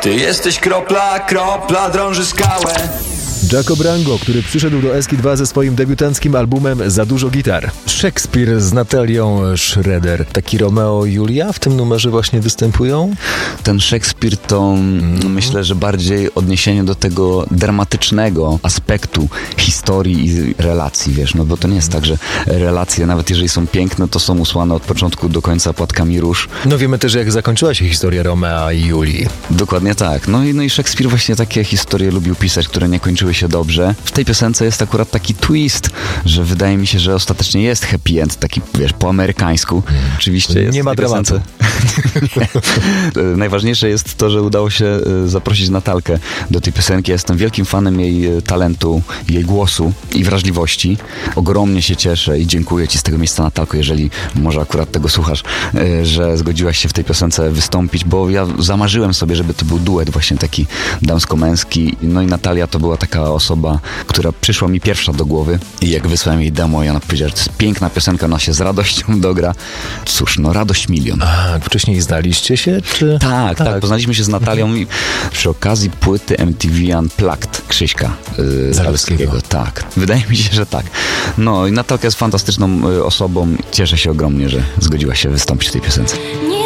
Ty jesteś kropla, kropla drąży skałę. Jaco Brango, który przyszedł do Eski-2 ze swoim debiutanckim albumem Za dużo gitar. Szekspir z Natalią Schroeder. Taki Romeo i Julia w tym numerze właśnie występują? Ten Szekspir to myślę, że bardziej odniesienie do tego dramatycznego aspektu historii i relacji, wiesz, no bo to nie jest tak, że relacje, nawet jeżeli są piękne, to są usłane od początku do końca płatkami róż. No wiemy też, jak zakończyła się historia Romea i Julii. Dokładnie tak. No i Szekspir właśnie takie historie lubił pisać, które nie kończyły się dobrze. W tej piosence jest akurat taki twist, że wydaje mi się, że ostatecznie jest happy end, taki, wiesz, po amerykańsku. Oczywiście jest. Nie ma dramatu. Najważniejsze jest to, że udało się zaprosić Natalkę do tej piosenki. Jestem wielkim fanem jej talentu, jej głosu i wrażliwości. Ogromnie się cieszę i dziękuję Ci z tego miejsca, Natalko, jeżeli może akurat tego słuchasz, że zgodziłaś się w tej piosence wystąpić, bo ja zamarzyłem sobie, żeby to był duet właśnie taki damsko-męski. No i Natalia to była taka osoba, która przyszła mi pierwsza do głowy i jak wysłałem jej demo i ona powiedziała, że to jest piękna piosenka, ona się z radością dogra. Cóż, no radość milion. A, wcześniej znaliście się, czy? Tak, poznaliśmy się z Natalią i przy okazji płyty MTV Unplugged Krzyśka Zalewskiego. Tak, wydaje mi się, że tak. No i Natalka jest fantastyczną osobą. Cieszę się ogromnie, że zgodziła się wystąpić w tej piosence.